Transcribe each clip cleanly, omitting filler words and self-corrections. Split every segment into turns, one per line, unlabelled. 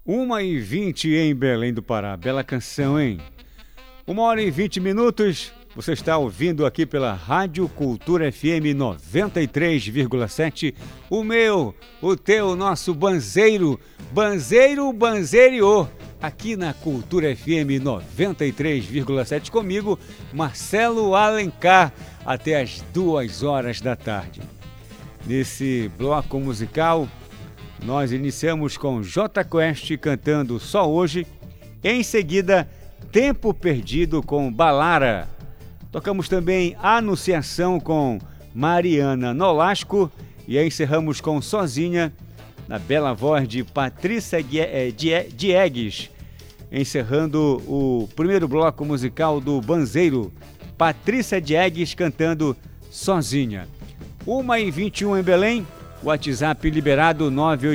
1h20 em Belém do Pará. Bela canção, hein? 1h20. Você está ouvindo aqui pela Rádio Cultura FM 93,7. O meu, o teu, nosso banzeiro. Banzeiriô. Aqui na Cultura FM 93,7 comigo, Marcelo Alencar, até as 2h da tarde. Nesse bloco musical, nós iniciamos com Jota Quest cantando Só Hoje. Em seguida, Tempo Perdido com Balara. Tocamos também Anunciação com Mariana Nolasco e encerramos com Sozinha, na bela voz de Patrícia Diegues, encerrando o primeiro bloco musical do Banzeiro. Patrícia Diegues cantando Sozinha. 1h21 em Belém, WhatsApp liberado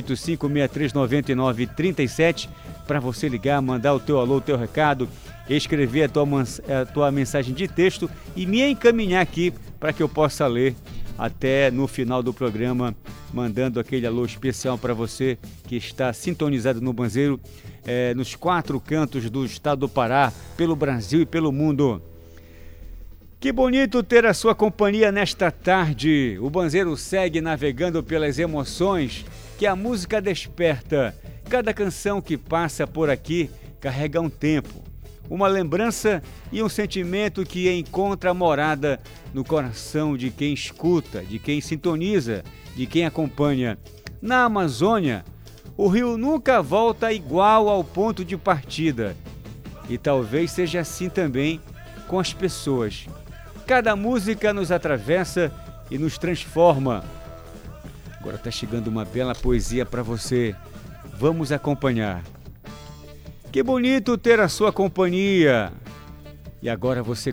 985639937 para você ligar, mandar o teu alô, o teu recado, escrever a tua mensagem de texto e me encaminhar aqui para que eu possa ler até no final do programa, mandando aquele alô especial para você que está sintonizado no Banzeiro, nos 4 cantos do estado do Pará, pelo Brasil e pelo mundo. Que bonito ter a sua companhia nesta tarde. O Banzeiro segue navegando pelas emoções que a música desperta. Cada canção que passa por aqui carrega um tempo, uma lembrança e um sentimento que encontra morada no coração de quem escuta, de quem sintoniza, de quem acompanha. Na Amazônia, o rio nunca volta igual ao ponto de partida. E talvez seja assim também com as pessoas. Cada música nos atravessa e nos transforma. Agora está chegando uma bela poesia para você. Vamos acompanhar. Que bonito ter a sua companhia. E agora você